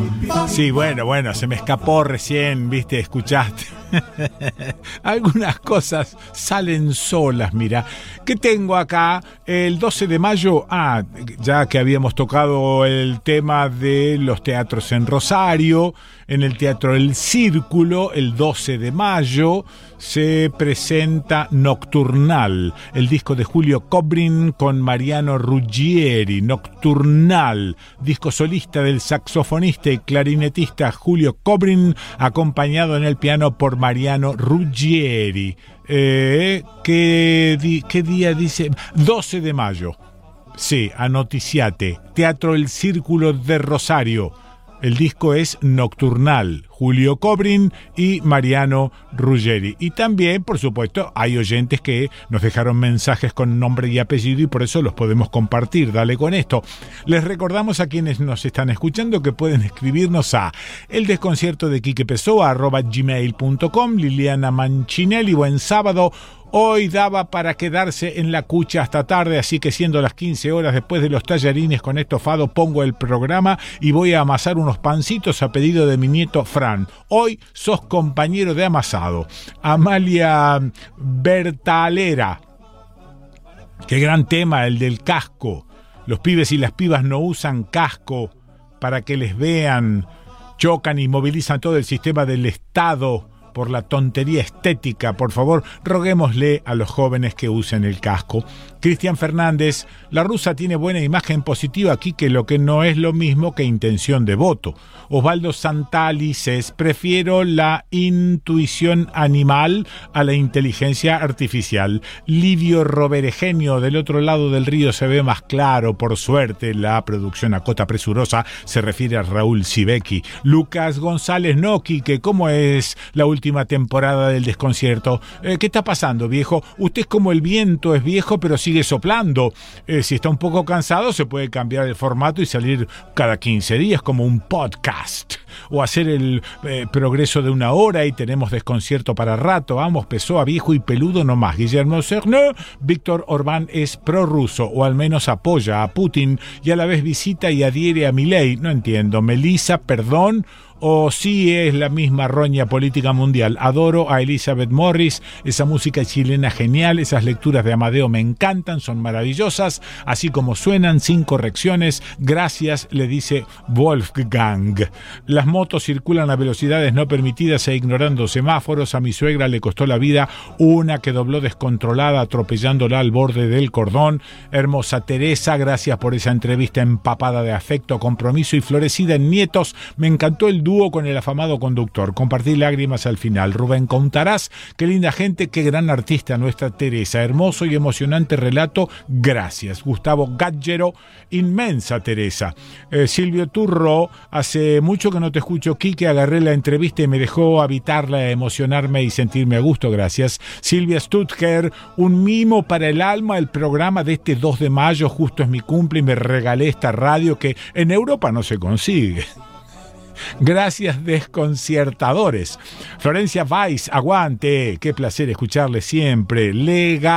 Sí, bueno, se me escapó recién, viste, escuchaste. Algunas cosas salen solas, mira. ¿Qué tengo acá? El 12 de mayo, ya que habíamos tocado el tema de los teatros en Rosario, en el Teatro El Círculo, el 12 de mayo, se presenta Nocturnal, el disco de Julio Cobrin con Mariano Ruggieri. Nocturnal, disco solista del saxofonista y clarinetista Julio Cobrin, acompañado en el piano por Mariano Ruggieri. ¿Qué día dice? 12 de mayo. Sí, anoticiate. Teatro El Círculo de Rosario. El disco es Nocturnal, Julio Cobrin y Mariano Ruggieri. Y también, por supuesto, hay oyentes que nos dejaron mensajes con nombre y apellido y por eso los podemos compartir. Dale con esto. Les recordamos a quienes nos están escuchando que pueden escribirnos a eldesconciertodequiquepessoa@gmail.com. Liliana Manchinelli, buen sábado. Hoy daba para quedarse en la cucha hasta tarde, así que siendo las 15 horas después de los tallarines con estofado, pongo el programa y voy a amasar unos pancitos a pedido de mi nieto Fran. Hoy sos compañero de amasado. Amalia Bertalera. Qué gran tema el del casco. Los pibes y las pibas no usan casco para que les vean. Chocan y movilizan todo el sistema del Estado por la tontería estética. Por favor, roguémosle a los jóvenes que usen el casco. Cristian Fernández, la rusa tiene buena imagen positiva aquí, que lo que no es lo mismo que intención de voto. Osvaldo Santalices, prefiero la intuición animal a la inteligencia artificial. Livio Roberegenio, del otro lado del río se ve más claro, por suerte. La producción a cota presurosa se refiere a Raúl Sibeki. Lucas González, no, Quique, ¿cómo es la última temporada del desconcierto? ¿Qué está pasando, viejo? Usted es como el viento, es viejo pero sigue soplando. Si está un poco cansado se puede cambiar el formato y salir cada 15 días como un podcast o hacer el progreso de 1 hora y tenemos desconcierto para rato. Vamos, Pessoa, viejo y peludo no más. Guillermo Cerno, Víctor Orbán es prorruso o al menos apoya a Putin y a la vez visita y adhiere a Milei. No entiendo. Melissa, perdón. O sí es la misma roña política mundial. Adoro a Elizabeth Morris, esa música chilena genial, esas lecturas de Amadeo me encantan, son maravillosas, así como suenan, sin correcciones. Gracias, le dice Wolfgang. Las motos circulan a velocidades no permitidas e ignorando semáforos. A mi suegra le costó la vida una que dobló descontrolada atropellándola al borde del cordón. Hermosa Teresa, gracias por esa entrevista empapada de afecto, compromiso y florecida en nietos. Me encantó el dúo con el afamado conductor. Compartí lágrimas al final. Rubén Contarás, qué linda gente, qué gran artista nuestra Teresa. Hermoso y emocionante relato. Gracias. Gustavo Gaggero, inmensa Teresa. Silvio Turro, hace mucho que no te escucho, Quique. Agarré la entrevista y me dejó habitarla, emocionarme y sentirme a gusto. Gracias. Silvia Stutger, un mimo para el alma. El programa de este 2 de mayo, justo es mi cumple y me regalé esta radio que en Europa no se consigue. Gracias, desconciertadores. Florencia Weiss, aguante, qué placer escucharle siempre. Lega